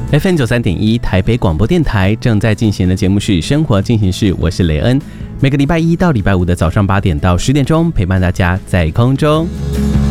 FM93.1台北广播电台正在进行的节目是生活进行式，我是雷恩。每个礼拜一到礼拜五的早上8点到10点钟，陪伴大家在空中。